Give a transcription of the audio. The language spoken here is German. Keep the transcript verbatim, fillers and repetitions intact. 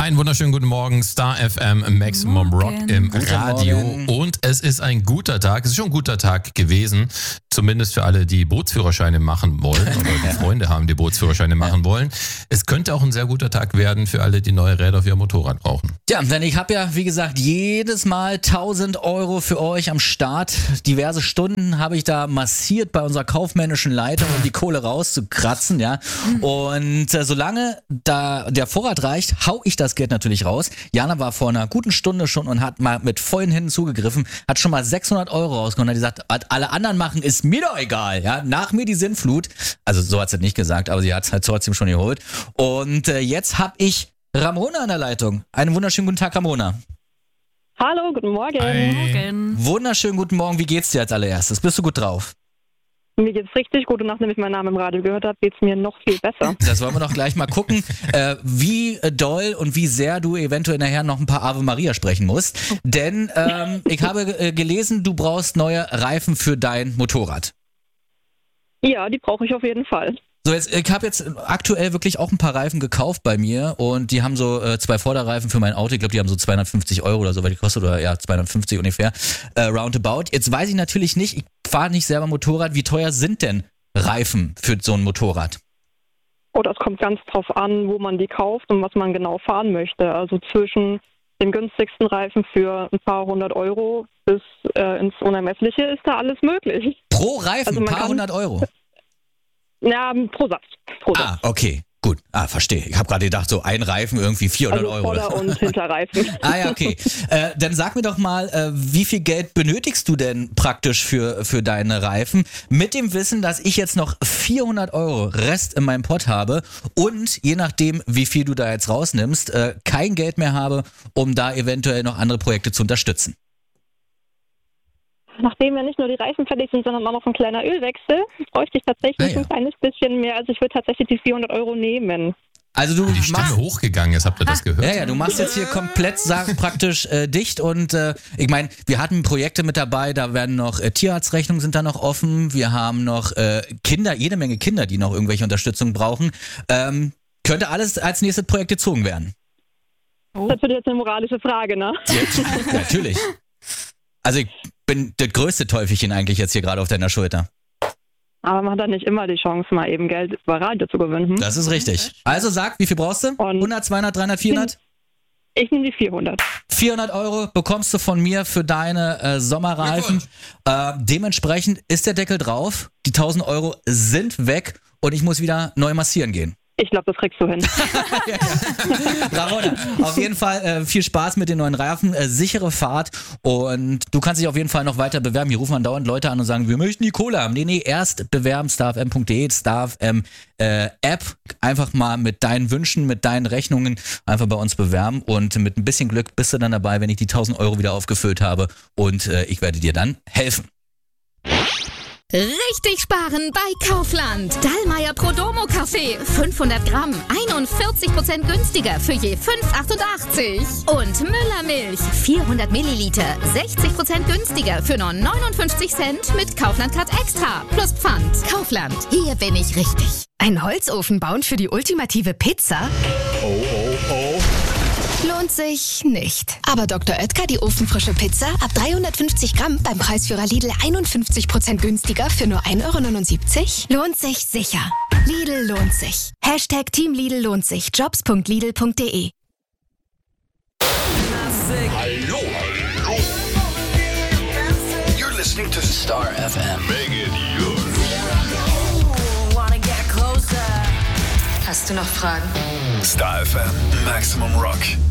Einen wunderschönen guten Morgen, Star F M, Maximum Morgen. Rock im Guten Radio. Morgen. Und es ist ein guter Tag, es ist schon ein guter Tag gewesen, zumindest für alle, die Bootsführerscheine machen wollen oder die Freunde haben, die Bootsführerscheine machen wollen. Es könnte auch ein sehr guter Tag werden für alle, die neue Räder auf ihr Motorrad brauchen. Ja, denn ich habe ja, wie gesagt, jedes Mal tausend Euro für euch am Start. Diverse Stunden habe ich da massiert bei unserer kaufmännischen Leitung, um die Kohle rauszukratzen, ja. Und äh, solange da der Vorrat reicht, hau ich das Geld natürlich raus. Jana war vor einer guten Stunde schon und hat mal mit vollen Händen zugegriffen, hat schon mal sechshundert Euro rausgenommen und hat gesagt, was alle anderen machen, ist mir doch egal, ja. Nach mir die Sinnflut. Also so hat sie nicht gesagt, aber sie hat es halt trotzdem schon geholt. Und äh, jetzt habe ich Ramona an der Leitung. Einen wunderschönen guten Tag, Ramona. Hallo, guten Morgen. Hi. Morgen. Wunderschönen guten Morgen. Wie geht's dir als allererstes? Bist du gut drauf? Mir geht's richtig gut und nachdem ich meinen Namen im Radio gehört habe, geht's mir noch viel besser. Das wollen wir doch gleich mal gucken, äh, wie äh, doll und wie sehr du eventuell nachher noch ein paar Ave Maria sprechen musst. Denn ähm, ich habe äh, gelesen, du brauchst neue Reifen für dein Motorrad. Ja, die brauche ich auf jeden Fall. So, jetzt, ich habe jetzt aktuell wirklich auch ein paar Reifen gekauft bei mir und die haben so äh, zwei Vorderreifen für mein Auto. Ich glaube, die haben so zweihundertfünfzig Euro oder so, weil die kostet, oder ja, zweihundertfünfzig ungefähr, äh, roundabout. Jetzt weiß ich natürlich nicht, ich fahre nicht selber Motorrad, wie teuer sind denn Reifen für so ein Motorrad? Oh, das kommt ganz drauf an, wo man die kauft und was man genau fahren möchte. Also zwischen dem günstigsten Reifen für ein paar hundert Euro bis äh, ins Unermessliche ist da alles möglich. Pro Reifen, Also ein man paar kann- hundert Euro. Ja, pro Satz. Pro Satz. Ah, okay, gut. Ah, verstehe. Ich habe gerade gedacht, so ein Reifen irgendwie vierhundert Also Euro. Vorder- und Hinterreifen. Ah ja, okay. Äh, dann sag mir doch mal, äh, wie viel Geld benötigst du denn praktisch für, für deine Reifen? Mit dem Wissen, dass ich jetzt noch vierhundert Euro Rest in meinem Pott habe und je nachdem, wie viel du da jetzt rausnimmst, äh, kein Geld mehr habe, um da eventuell noch andere Projekte zu unterstützen. Nachdem ja nicht nur die Reifen fertig sind, sondern auch noch ein kleiner Ölwechsel, bräuchte ich tatsächlich Ah, ja. ein kleines bisschen mehr. Also ich würde tatsächlich die vierhundert Euro nehmen. Also du Die Stimme machst... hochgegangen ist, habt ihr das gehört? Ja, ja, du machst jetzt hier komplett sag, praktisch äh, dicht und äh, ich meine, wir hatten Projekte mit dabei, da werden noch äh, Tierarztrechnungen sind da noch offen, wir haben noch äh, Kinder, jede Menge Kinder, die noch irgendwelche Unterstützung brauchen. Ähm, könnte alles als nächstes Projekt gezogen werden? Das ist natürlich jetzt eine moralische Frage, ne? Ja, natürlich. Also ich bin das größte Teufelchen eigentlich jetzt hier gerade auf deiner Schulter. Aber man hat dann nicht immer die Chance, mal eben Geld über Radio zu gewinnen. Hm? Das ist richtig. Also sag, wie viel brauchst du? Und- hundert, zweihundert, dreihundert, vierhundert? Ich nehme die vierhundert. vierhundert Euro bekommst du von mir für deine äh, Sommerreifen. Äh, dementsprechend ist der Deckel drauf. Die tausend Euro sind weg und ich muss wieder neu massieren gehen. Ich glaube, das kriegst du hin. Ramona, auf jeden Fall äh, viel Spaß mit den neuen Reifen, äh, sichere Fahrt und du kannst dich auf jeden Fall noch weiter bewerben. Hier rufen andauernd Leute an und sagen, wir möchten die Kohle haben. Nee, nee, erst bewerben, starfm punkt de, starfm äh, App, einfach mal mit deinen Wünschen, mit deinen Rechnungen einfach bei uns bewerben und mit ein bisschen Glück bist du dann dabei, wenn ich die tausend Euro wieder aufgefüllt habe und äh, ich werde dir dann helfen. Richtig sparen bei Kaufland. Dallmayr Prodomo Kaffee. fünfhundert Gramm. einundvierzig Prozent günstiger für je fünf Euro achtundachtzig. Und Müller Milch. vierhundert Milliliter. sechzig Prozent günstiger für nur neunundfünfzig Cent mit Kaufland Card Extra. Plus Pfand. Kaufland. Hier bin ich richtig. Ein Holzofen bauen für die ultimative Pizza? Oh, oh, oh. Lohnt sich nicht. Aber Doktor Oetker, die ofenfrische Pizza, ab dreihundertfünfzig Gramm beim Preisführer Lidl einundfünfzig Prozent günstiger für nur ein Euro neunundsiebzig? Lohnt sich sicher. Lidl lohnt sich. Hashtag Team Lidl lohnt sich. jobs punkt lidl punkt de. Hallo, hallo. You're listening to Star F M. Make it yours. Hast du noch Fragen? Star F M, Maximum Rock.